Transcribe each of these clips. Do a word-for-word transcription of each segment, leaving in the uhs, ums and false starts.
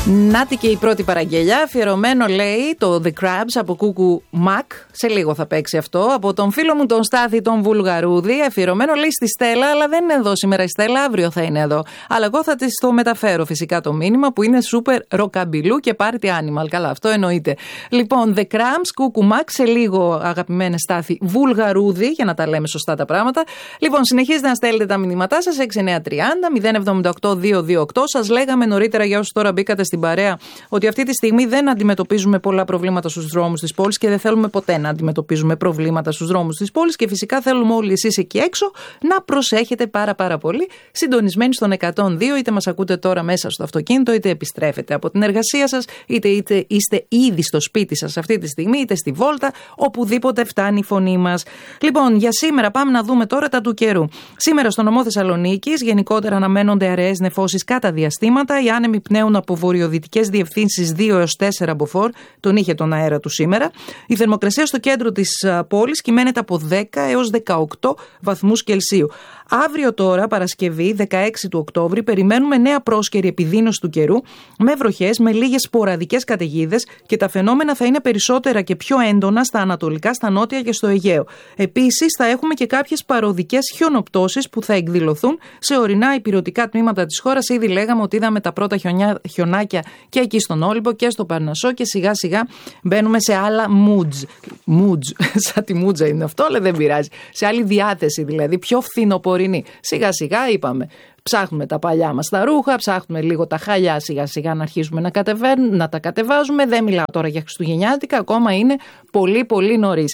Νάτι και η πρώτη παραγγελιά, αφιερωμένο λέει το The Crabs από Κούκου Μακ. Σε λίγο θα παίξει αυτό. Από τον φίλο μου τον Στάθη τον Βουλγαρούδη. Αφιερωμένο λέει στη Στέλλα, αλλά δεν είναι εδώ σήμερα η Στέλλα, αύριο θα είναι εδώ. Αλλά εγώ θα της το μεταφέρω φυσικά το μήνυμα που είναι super ροκαμπιλού και party animal. Καλά, αυτό εννοείται. Λοιπόν, The Crabs, Κούκου Μακ, σε λίγο αγαπημένε Στάθη Βουλγαρούδη, για να τα λέμε σωστά τα πράγματα. Λοιπόν, συνεχίζετε να στέλνετε τα μηνύματά σας έξι εννιά τριάντα μηδέν εβδομήντα οκτώ διακόσια είκοσι οκτώ. Σας λέγαμε νωρίτερα για όσους τώρα μπήκατε στην παρέα ότι αυτή τη στιγμή δεν αντιμετωπίζουμε πολλά προβλήματα στους δρόμους της πόλης και δεν θέλουμε ποτέ να αντιμετωπίζουμε προβλήματα στους δρόμους της πόλης και φυσικά θέλουμε όλοι εσείς εκεί έξω να προσέχετε πάρα πάρα πολύ, συντονισμένοι στον εκατόν δύο, είτε μας ακούτε τώρα μέσα στο αυτοκίνητο, είτε επιστρέφετε από την εργασία σας, είτε, είτε είστε ήδη στο σπίτι σας αυτή τη στιγμή, είτε στη βόλτα, οπουδήποτε φτάνει η φωνή μας. Λοιπόν, για σήμερα πάμε να δούμε τώρα τα του καιρού. Σήμερα στο νομό Θεσσαλονίκης γενικότερα αναμένονται αραιές νεφώσεις κατά διαστήματα, οι άνεμοι πνέουν από βορειοδυτικές διευθύνσεις δύο έως τέσσερα μποφόρ, τον είχε τον αέρα του σήμερα. Η θερμοκρασία στο κέντρο της πόλης κυμαίνεται από δέκα έως δεκαοκτώ βαθμούς Κελσίου. Αύριο τώρα, Παρασκευή, δεκαέξι του Οκτώβρη, περιμένουμε νέα πρόσκαιρη επιδείνωση του καιρού με βροχές, με λίγες σποραδικές καταιγίδες και τα φαινόμενα θα είναι περισσότερα και πιο έντονα στα ανατολικά, στα νότια και στο Αιγαίο. Επίσης, θα έχουμε και κάποιες παροδικές χιονοπτώσεις που θα εκδηλωθούν σε ορεινά υπηρετικά τμήματα της χώρας. Ήδη λέγαμε ότι είδαμε τα πρώτα χιονιά, χιονάκια και εκεί στον Όλυμπο και στο Παρνασσό και σιγά σιγά μπαίνουμε σε άλλα moods. Moods, σαν τη μούτζα είναι αυτό, αλλά δεν πειράζει. Σε άλλη διάθεση δηλαδή, πιο φθινοπορεινή. Σιγά σιγά είπαμε. Ψάχνουμε τα παλιά μας τα ρούχα, ψάχνουμε λίγο τα χαλιά σιγά σιγά να αρχίσουμε να, να τα κατεβάζουμε. Δεν μιλάω τώρα για χριστουγεννιάτικα, ακόμα είναι πολύ πολύ νωρίς.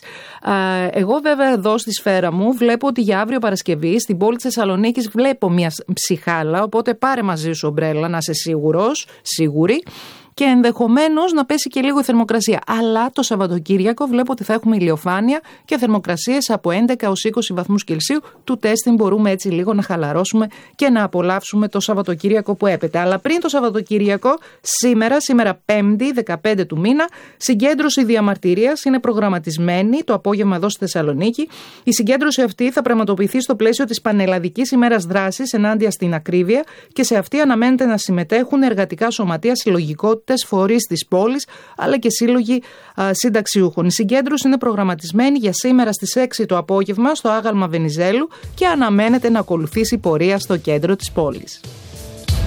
Εγώ βέβαια εδώ στη σφαίρα μου βλέπω ότι για αύριο Παρασκευή στην πόλη της Θεσσαλονίκης βλέπω μια ψυχάλα, οπότε πάρε μαζί σου ομπρέλα να είσαι σίγουρος, σίγουρη. Και ενδεχομένως να πέσει και λίγο η θερμοκρασία. Αλλά το Σαββατοκύριακο βλέπω ότι θα έχουμε ηλιοφάνεια και θερμοκρασίες από έντεκα έως είκοσι βαθμούς Κελσίου. Του τέστην μπορούμε έτσι λίγο να χαλαρώσουμε και να απολαύσουμε το Σαββατοκύριακο που έπεται. Αλλά πριν το Σαββατοκύριακο, σήμερα, σήμερα Πέμπτη, δεκαπέντε του μήνα, συγκέντρωση διαμαρτυρίας είναι προγραμματισμένη το απόγευμα εδώ στη Θεσσαλονίκη. Η συγκέντρωση αυτή θα πραγματοποιηθεί στο πλαίσιο της Πανελλαδικής ημέρας δράσης ενάντια στην ακρίβεια και σε αυτή αναμένεται να συμμετέχουν εργατικά σωματεία, συλλογικότητες, φορείς της πόλης αλλά και σύλλογοι α, συνταξιούχων. Η συγκέντρωση είναι προγραμματισμένη για σήμερα στις έξι το απόγευμα στο άγαλμα Βενιζέλου και αναμένεται να ακολουθήσει πορεία στο κέντρο της πόλης.